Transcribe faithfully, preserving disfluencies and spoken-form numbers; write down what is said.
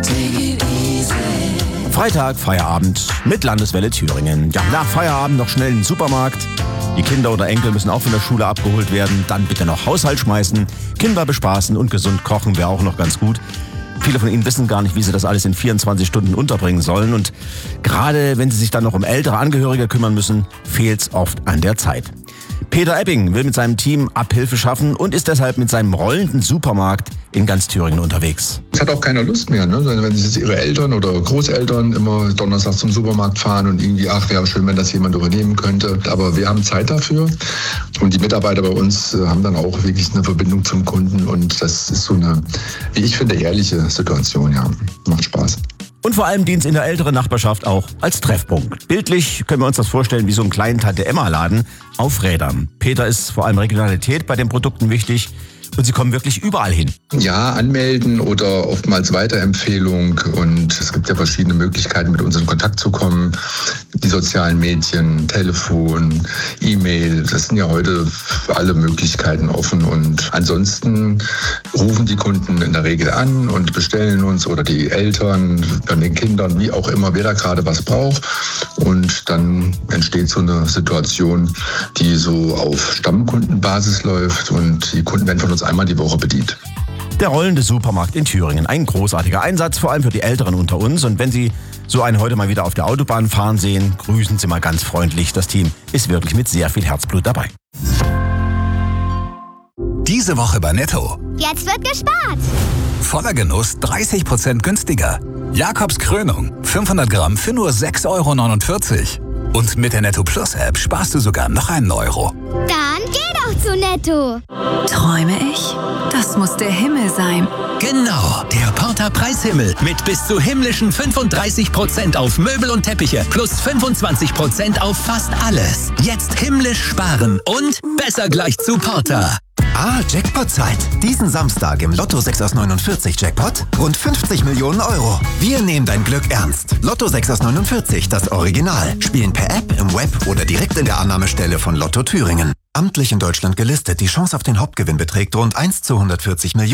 Freitag, Feierabend mit Landeswelle Thüringen. Ja, nach Feierabend noch schnell in den Supermarkt. Die Kinder oder Enkel müssen auch von der Schule abgeholt werden. Dann bitte noch Haushalt schmeißen, Kinder bespaßen und gesund kochen wäre auch noch ganz gut. Viele von Ihnen wissen gar nicht, wie sie das alles in vierundzwanzig Stunden unterbringen sollen. Und gerade wenn sie sich dann noch um ältere Angehörige kümmern müssen, fehlt's oft an der Zeit. Peter Epping will mit seinem Team Abhilfe schaffen und ist deshalb mit seinem rollenden Supermarkt in ganz Thüringen unterwegs. Es hat auch keiner Lust mehr, ne? Wenn sich jetzt ihre Eltern oder Großeltern immer donnerstags zum Supermarkt fahren und irgendwie, ach, wäre schön, wenn das jemand übernehmen könnte. Aber wir haben Zeit dafür und die Mitarbeiter bei uns haben dann auch wirklich eine Verbindung zum Kunden und das ist so eine, wie ich finde, ehrliche Situation, ja. Macht Spaß. Und vor allem dient es in der älteren Nachbarschaft auch als Treffpunkt. Bildlich können wir uns das vorstellen wie so einen kleinen Tante-Emma-Laden auf Rädern. Peter ist vor allem Regionalität bei den Produkten wichtig und sie kommen wirklich überall hin. Ja, anmelden oder oftmals Weiterempfehlung und es gibt ja verschiedene Möglichkeiten, mit uns in Kontakt zu kommen. Die sozialen Medien, Telefon, E-Mail, das sind ja heute für alle Möglichkeiten offen und ansonsten rufen die Kunden in der Regel an und bestellen uns oder die Eltern von den Kindern, wie auch immer, wer da gerade was braucht und dann entsteht so eine Situation, die so auf Stammkundenbasis läuft und die Kunden werden von uns einmal die Woche bedient. Der rollende Supermarkt in Thüringen. Ein großartiger Einsatz, vor allem für die Älteren unter uns. Und wenn Sie so einen heute mal wieder auf der Autobahn fahren sehen, grüßen Sie mal ganz freundlich. Das Team ist wirklich mit sehr viel Herzblut dabei. Diese Woche bei Netto. Jetzt wird gespart. Voller Genuss dreißig Prozent günstiger. Jakobs Krönung fünfhundert Gramm für nur sechs Euro neunundvierzig. Und mit der Netto Plus App sparst du sogar noch einen Euro. Dann geh doch zu Netto. Träume ich? Das muss der Himmel sein. Genau, der Porter Preishimmel mit bis zu himmlischen fünfunddreißig Prozent auf Möbel und Teppiche plus fünfundzwanzig Prozent auf fast alles. Jetzt himmlisch sparen und besser gleich zu Porter. Ah, Jackpot-Zeit. Diesen Samstag im Lotto sechs aus neunundvierzig Jackpot rund fünfzig Millionen Euro. Wir nehmen dein Glück ernst. Lotto sechs aus neunundvierzig, das Original. Spielen per App, im Web oder direkt in der Annahmestelle von Lotto Thüringen. Amtlich in Deutschland gelistet. Die Chance auf den Hauptgewinn beträgt rund eins zu hundertvierzig Millionen.